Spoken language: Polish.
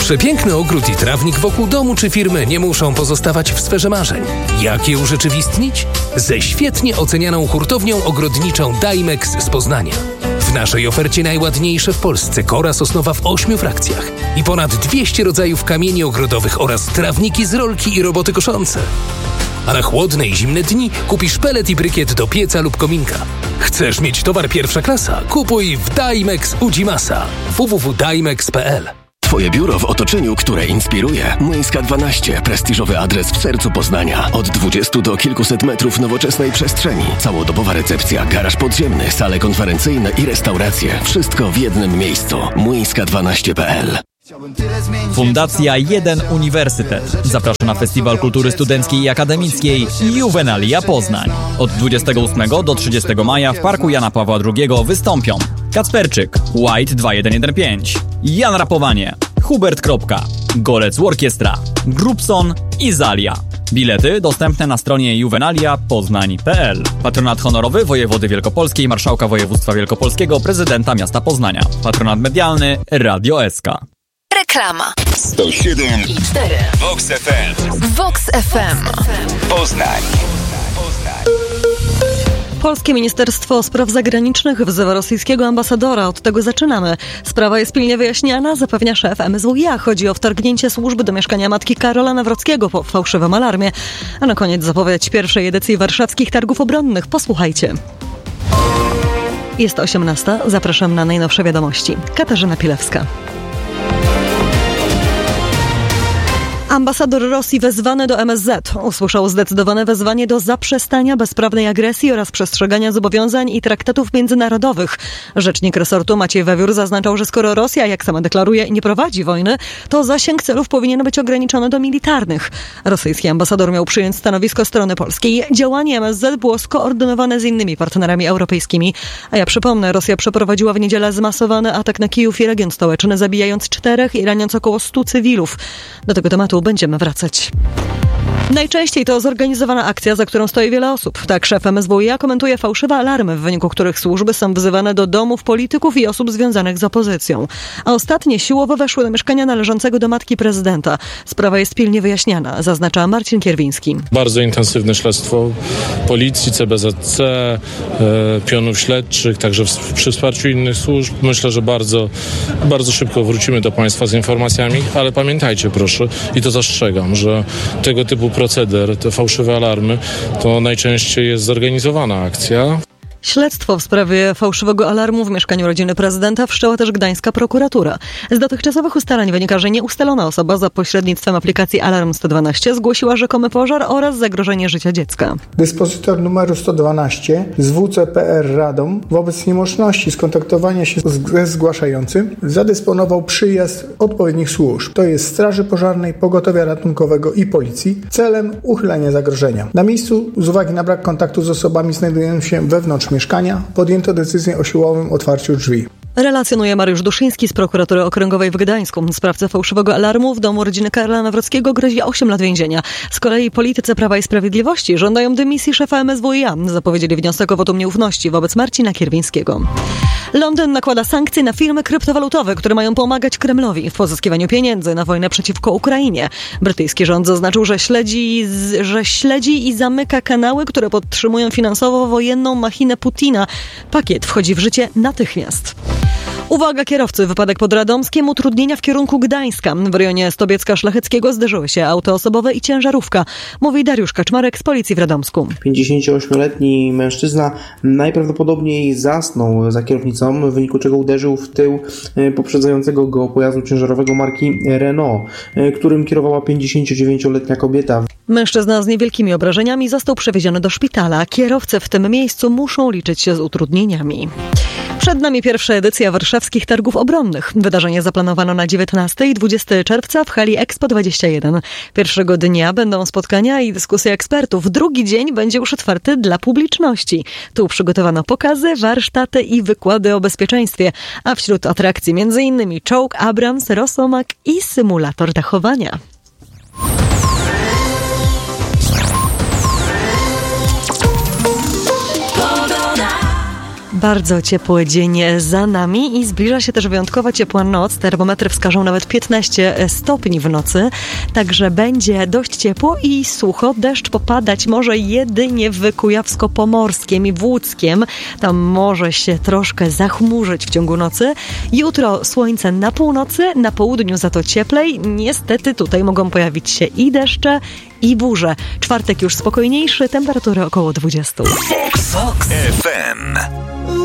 Przepiękny ogród i trawnik wokół domu czy firmy nie muszą pozostawać w sferze marzeń. Jak je urzeczywistnić? Ze świetnie ocenianą hurtownią ogrodniczą Dimex z Poznania. W naszej ofercie najładniejsze w Polsce kora sosnowa w 8 frakcjach i ponad 200 rodzajów kamieni ogrodowych oraz trawniki z rolki i roboty koszące. A na chłodne i zimne dni kupisz pelet i brykiet do pieca lub kominka. Chcesz mieć towar pierwsza klasa? Kupuj w Dimex Udzimasa. www.dimex.pl. Twoje biuro w otoczeniu, które inspiruje. Młyńska 12. Prestiżowy adres w sercu Poznania. Od 20 do kilkuset metrów nowoczesnej przestrzeni. Całodobowa recepcja, garaż podziemny, sale konferencyjne i restauracje. Wszystko w jednym miejscu. Młyńska12.pl. Fundacja 1 Uniwersytet zaprasza na Festiwal Kultury Studenckiej i Akademickiej Juvenalia Poznań. Od 28 do 30 maja w Parku Jana Pawła II wystąpią Kacperczyk, White 2115, Jan Rapowanie, Hubert Kropka, Golec Orkiestra, Grupson i Zalia. Bilety dostępne na stronie juvenalia-poznań.pl. Patronat honorowy wojewody wielkopolskiej, marszałka województwa wielkopolskiego, prezydenta miasta Poznania. Patronat medialny Radio SK. Reklama. 107,4 Vox FM. Vox FM. Poznań. Polskie Ministerstwo Spraw Zagranicznych wzywa rosyjskiego ambasadora. Od tego zaczynamy. Sprawa jest pilnie wyjaśniana, zapewnia szef MSWiA. Chodzi o wtargnięcie służby do mieszkania matki Karola Nawrockiego po fałszywym alarmie. A na koniec zapowiedź pierwszej edycji warszawskich targów obronnych. Posłuchajcie. Jest 18. Zapraszam na najnowsze wiadomości. Katarzyna Pilewska. Ambasador Rosji wezwany do MSZ usłyszał zdecydowane wezwanie do zaprzestania bezprawnej agresji oraz przestrzegania zobowiązań i traktatów międzynarodowych. Rzecznik resortu Maciej Wewiór zaznaczał, że skoro Rosja, jak sama deklaruje, nie prowadzi wojny, to zasięg celów powinien być ograniczony do militarnych. Rosyjski ambasador miał przyjąć stanowisko strony polskiej. Działanie MSZ było skoordynowane z innymi partnerami europejskimi. A ja przypomnę, Rosja przeprowadziła w niedzielę zmasowany atak na Kijów i region stołeczny, zabijając 4 i raniąc około 100 cywilów. Do tego tematu będziemy wracać. Najczęściej to zorganizowana akcja, za którą stoi wiele osób. Tak szef MSWiA komentuje fałszywe alarmy, w wyniku których służby są wzywane do domów polityków i osób związanych z opozycją. A ostatnie siłowo weszły do mieszkania należącego do matki prezydenta. Sprawa jest pilnie wyjaśniana, zaznacza Marcin Kierwiński. Bardzo intensywne śledztwo policji, CBZC, pionów śledczych, także przy wsparciu innych służb. Myślę, że bardzo, bardzo szybko wrócimy do Państwa z informacjami, ale pamiętajcie proszę, i to zastrzegam, że tego typu proceder, te fałszywe alarmy, to najczęściej jest zorganizowana akcja. Śledztwo w sprawie fałszywego alarmu w mieszkaniu rodziny prezydenta wszczęła też gdańska prokuratura. Z dotychczasowych ustaleń wynika, że nieustalona osoba za pośrednictwem aplikacji Alarm 112 zgłosiła rzekomy pożar oraz zagrożenie życia dziecka. Dyspozytor numeru 112 z WCPR Radom wobec niemożności skontaktowania się ze zgłaszającym zadysponował przyjazd odpowiednich służb, to jest Straży Pożarnej, Pogotowia Ratunkowego i Policji, celem uchylenia zagrożenia. Na miejscu, z uwagi na brak kontaktu z osobami znajdującymi się wewnątrz mieszkania, podjęto decyzję o siłowym otwarciu drzwi. Relacjonuje Mariusz Duszyński z prokuratury okręgowej w Gdańsku. Sprawca fałszywego alarmu w domu rodziny Karola Nawrockiego grozi 8 lat więzienia. Z kolei politycy Prawa i Sprawiedliwości żądają dymisji szefa MSWiA. Zapowiedzieli wniosek o wotum nieufności wobec Marcina Kierwińskiego. Londyn nakłada sankcje na firmy kryptowalutowe, które mają pomagać Kremlowi w pozyskiwaniu pieniędzy na wojnę przeciwko Ukrainie. Brytyjski rząd zaznaczył, że śledzi i zamyka kanały, które podtrzymują finansowo wojenną machinę Putina. Pakiet wchodzi w życie natychmiast. Uwaga kierowcy, wypadek pod Radomskiem, utrudnienia w kierunku Gdańska. W rejonie Stobiecka-Szlacheckiego zderzyły się auto osobowe i ciężarówka, mówi Dariusz Kaczmarek z policji w Radomsku. 58-letni mężczyzna najprawdopodobniej zasnął za kierownicą, w wyniku czego uderzył w tył poprzedzającego go pojazdu ciężarowego marki Renault, którym kierowała 59-letnia kobieta. Mężczyzna z niewielkimi obrażeniami został przewieziony do szpitala. Kierowcy w tym miejscu muszą liczyć się z utrudnieniami. Przed nami pierwsza edycja warszawskich targów obronnych. Wydarzenie zaplanowano na 19 i 20 czerwca w hali Expo 21. Pierwszego dnia będą spotkania i dyskusje ekspertów. Drugi dzień będzie już otwarty dla publiczności. Tu przygotowano pokazy, warsztaty i wykłady o bezpieczeństwie. A wśród atrakcji m.in. czołg Abrams, Rosomak i symulator dachowania. Bardzo ciepły dzień za nami i zbliża się też wyjątkowo ciepła noc. Termometry wskażą nawet 15 stopni w nocy, także będzie dość ciepło i sucho. Deszcz popadać może jedynie w Kujawsko-Pomorskiem i w Łódzkiem. Tam może się troszkę zachmurzyć w ciągu nocy. Jutro słońce na północy, na południu za to cieplej. Niestety tutaj mogą pojawić się i deszcze, i burze. Czwartek już spokojniejszy, temperatury około 20. Vox FM.